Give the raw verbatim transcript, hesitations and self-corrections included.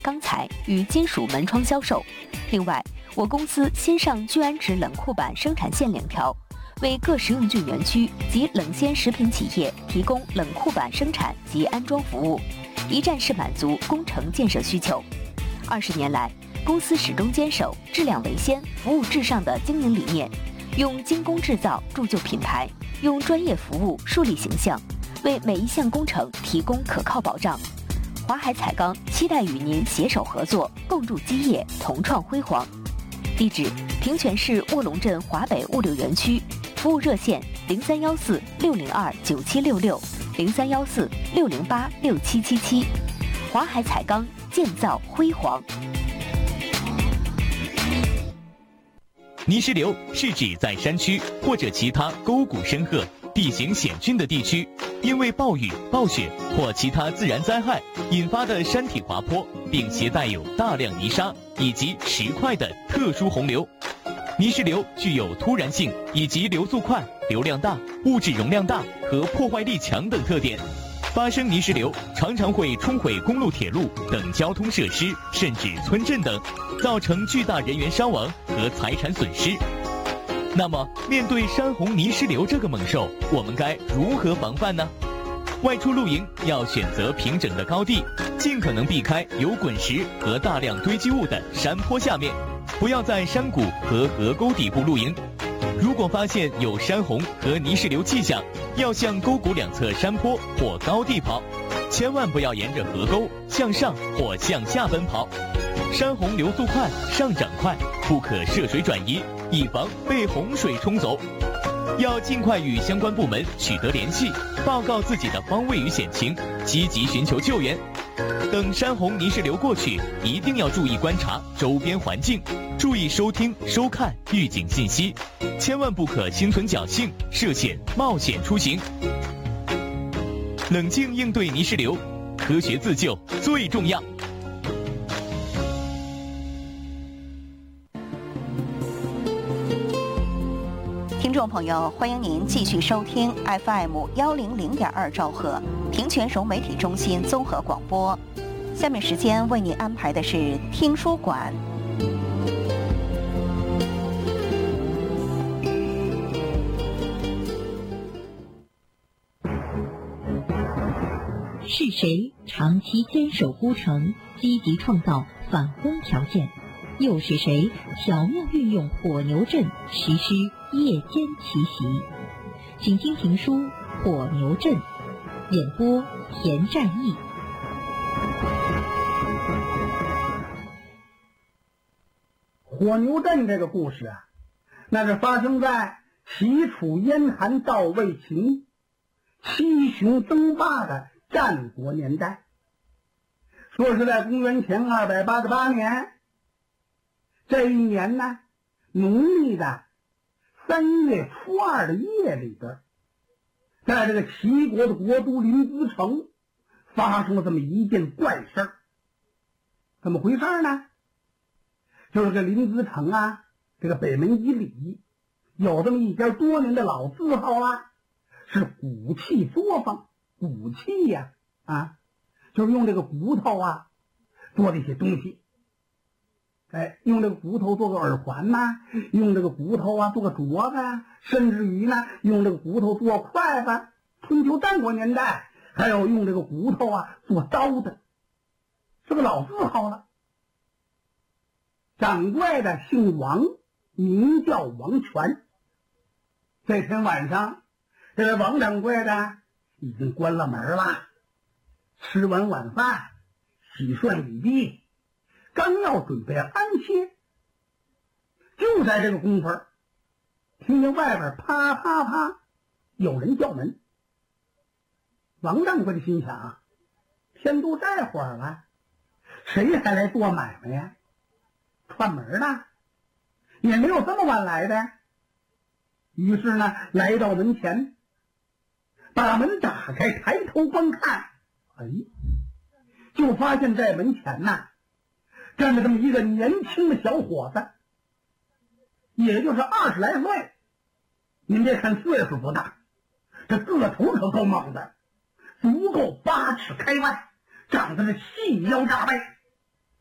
钢材与金属门窗销售。另外，我公司新上聚氨酯冷库板生产线两条，为各食用菌园区及冷鲜食品企业提供冷库板生产及安装服务，一站式满足工程建设需求。二十年来，公司始终坚守质量为先、服务至上的经营理念，用精工制造铸就品牌，用专业服务树立形象，为每一项工程提供可靠保障。华海彩钢期待与您携手合作，共筑基业，同创辉煌。地址：平泉市卧龙镇华北物流园区，服务热线零三幺四六零二九七六六零三幺四六零八六七七七。华海彩钢，建造辉煌。 泥石流是指在山区或者其他沟谷深壑、地形险峻的地区，因为暴雨、暴雪或其他自然灾害引发的山体滑坡，并携带有大量泥沙以及石块的特殊洪流。泥石流具有突然性以及流速快、流量大、物质容量大和破坏力强等特点。发生泥石流常常会冲毁公路、铁路等交通设施，甚至村镇等，造成巨大人员伤亡和财产损失。那么，面对山洪泥石流这个猛兽，我们该如何防范呢？外出露营要选择平整的高地，尽可能避开有滚石和大量堆积物的山坡下面，不要在山谷和河沟底部露营。如果发现有山洪和泥石流迹象，要向沟谷两侧山坡或高地跑，千万不要沿着河沟向上或向下奔跑。山洪流速快，上涨快，不可涉水转移，以防被洪水冲走。要尽快与相关部门取得联系，报告自己的方位与险情，积极寻求救援。等山洪泥石流过去，一定要注意观察周边环境，注意收听、收看预警信息，千万不可心存侥幸，涉险冒险出行。冷静应对泥石流，科学自救最重要。 听众朋友，欢迎您继续收听 F M 幺零零点二兆赫平泉省媒体中心综合广播。下面时间为您安排的是听书馆。 是谁长期坚守孤城，积极创造反攻条件？又是谁巧妙运用火牛阵，实施夜间奇袭？请听评书《火牛阵》，演播田战役。 火牛阵这个故事啊，那是发生在齐楚燕韩赵魏秦七雄争霸的战国年代。说是在公元前二百八十八年，这一年呢，农历的三月初二的夜里边，在这个齐国的国都临淄城发生了这么一件怪事儿。怎么回事呢？就是这临淄城啊，这个北门以里有这么一家多年的老字号啊，是骨器作坊。骨器呀、啊，啊，就是用这个骨头啊做的一些东西。哎，用这个骨头做个耳环呐、啊，用这个骨头啊做个镯子啊，甚至于呢用这个骨头做筷子。春秋战国年代还有用这个骨头啊做刀的，是个老字号了。掌柜的姓王，名叫王权。这天晚上，这个王掌柜的已经关了门了，吃完晚饭，洗涮已毕，刚要准备安歇，就在这个功夫，听见外边啪啪啪有人叫门。王掌柜的心想，天都这会儿了，谁还来做买卖呀？串门呢，也没有这么晚来的。于是呢，来到门前，把门打开，抬头观看，哎，就发现在门前呐，站着这么一个年轻的小伙子，也就是二十来岁。您别看岁数不大，这个头可够猛的，足够八尺开外，长得是细腰扎背。